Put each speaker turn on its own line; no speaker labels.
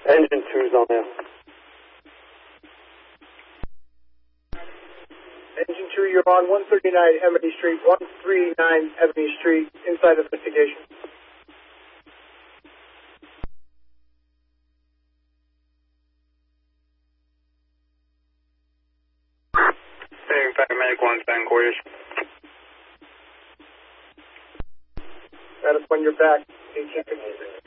Engine 2's on there.
Engine 2, you're on 139 Ebony Street, 139 Ebony Street, inside investigation.
Paramedic 1, stand quarters.
Status when you're back, 1850.